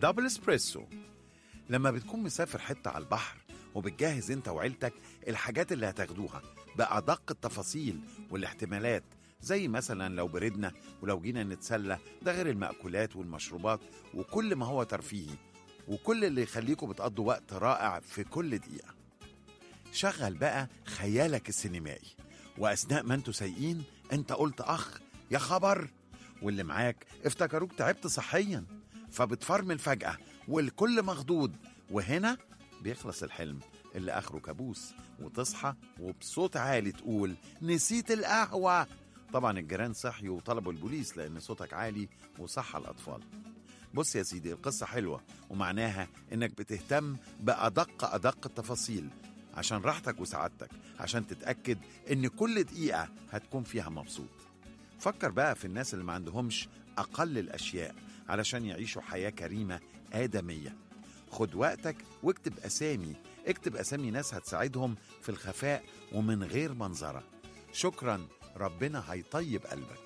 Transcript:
دبل اسبريسو. لما بتكون مسافر حتة على البحر وبتجهز انت وعيلتك الحاجات اللي هتاخدوها بأدق التفاصيل والاحتمالات، زي مثلا لو بردنا ولو جينا نتسلى، ده غير المأكولات والمشروبات وكل ما هو ترفيهي وكل اللي يخليكم بتقضوا وقت رائع في كل دقيقة. شغل بقى خيالك السينمائي، وأثناء ما انتوا سايقين انت قلت أخ يا خبر، واللي معاك افتكروك تعبت صحيا فبتفرمل فجأة والكل مخضوض، وهنا بيخلص الحلم اللي آخره كابوس، وتصحى وبصوت عالي تقول نسيت القهوة. طبعا الجيران صحيوا وطلبوا البوليس لأن صوتك عالي وصح الأطفال. بص يا سيدي، القصة حلوة ومعناها إنك بتهتم بأدق التفاصيل عشان راحتك وسعادتك، عشان تتأكد إن كل دقيقة هتكون فيها مبسوط. فكر بقى في الناس اللي ما عندهمش أقل الأشياء علشان يعيشوا حياة كريمة آدمية. خد وقتك واكتب أسامي ناس هتساعدهم في الخفاء ومن غير منظرة. شكرا، ربنا هيطيب قلبك.